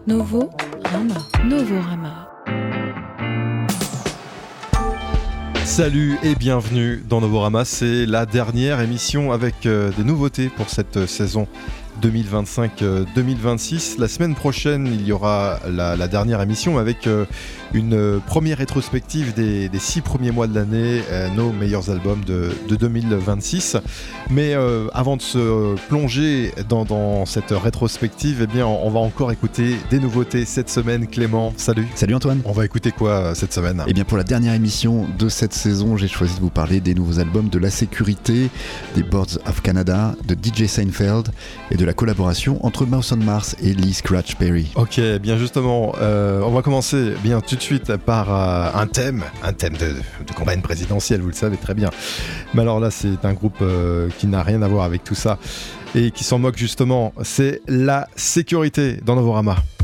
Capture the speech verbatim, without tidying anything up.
Novo Rama. Novorama. Salut et bienvenue dans Novorama, c'est la dernière émission avec euh, des nouveautés pour cette saison deux mille vingt-cinq deux mille vingt-six. La semaine prochaine, il y aura la, la dernière émission avec euh, une première rétrospective des, des six premiers mois de l'année, euh, nos meilleurs albums de, de deux mille vingt-six. Mais euh, avant de se plonger dans, dans cette rétrospective, eh bien, on va encore écouter des nouveautés cette semaine. Clément, salut. Salut Antoine. On va écouter quoi cette semaine ? Eh bien, pour la dernière émission de cette saison, j'ai choisi de vous parler des nouveaux albums de La Sécurité, des Boards of Canada, de D J Seinfeld et de la collaboration entre Mouse on Mars et Lee Scratch Perry. Ok, bien justement, euh, on va commencer bien tout de suite par euh, un thème, un thème de, de campagne présidentielle, vous le savez très bien. Mais alors là, c'est un groupe euh, qui n'a rien à voir avec tout ça et qui s'en moque justement. C'est La Sécurité dans Novorama.